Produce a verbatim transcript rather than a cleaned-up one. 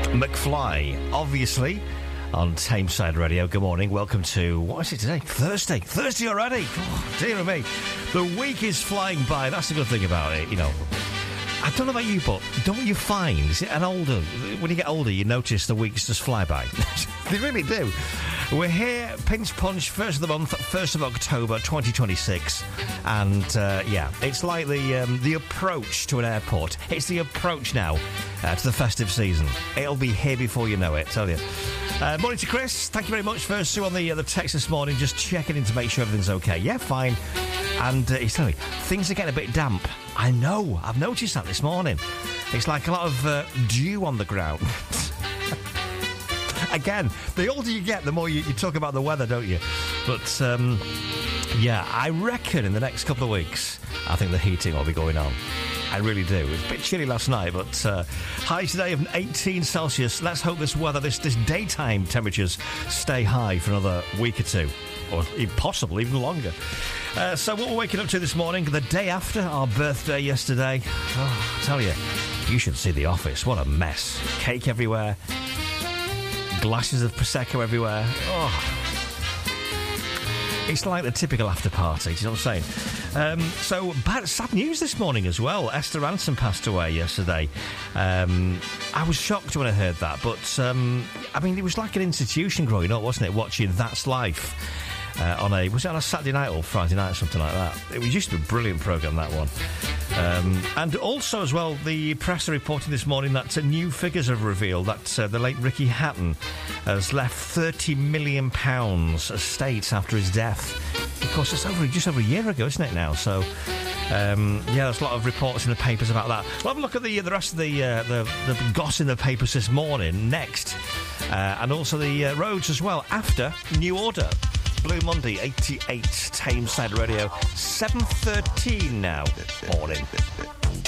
McFly, obviously, on Tameside Radio. Good morning. Welcome to, what is it today? Thursday. Thursday already. Oh, dear me. The week is flying by. That's the good thing about it, you know. I don't know about you, but don't you find, is it an older, when you get older, you notice the weeks just fly by? They really do. We're here, Pinch Punch, first of the month, first of October, twenty twenty-six. And, uh, yeah, it's like the um, the approach to an airport. It's the approach now uh, to the festive season. It'll be here before you know it, tell you. Uh, morning to Chris. Thank you very much for Sue on the, uh, the text this morning, just checking in to make sure everything's okay. Yeah, fine. And uh, he's telling me, things are getting a bit damp. I know, I've noticed that this morning. It's like a lot of uh, dew on the ground. Again, the older you get, the more you, you talk about the weather, don't you? But, um, yeah, I reckon in the next couple of weeks, I think the heating will be going on. I really do. It was a bit chilly last night, but uh, high today of eighteen Celsius. Let's hope this weather, this, this daytime temperatures stay high for another week or two, or if possible, even longer. Uh, so what we're waking up to this morning, the day after our birthday yesterday. Oh, I tell you, you should see the office. What a mess. Cake everywhere. Glasses of Prosecco everywhere. Oh. It's like the typical after party, do you know what I'm saying? Um, so, bad, sad news this morning as well. Esther Ransom passed away yesterday. Um, I was shocked when I heard that, but, um, I mean, it was like an institution growing up, wasn't it, watching That's Life uh, on a... Was it on a Saturday night or Friday night or something like that? It was used to be a brilliant programme, that one. Um, and also, as well, the press are reporting this morning that uh, new figures have revealed that uh, the late Ricky Hatton has left thirty million pounds estate after his death. Of course, it's over just over a year ago, isn't it now? So, um, yeah, there's a lot of reports in the papers about that. We'll have a look at the the rest of the uh, the, the goss in the papers this morning next, uh, and also the uh, roads as well after New Order. Blue Monday, eighty-eight, Tameside Radio, seven thirteen now, morning.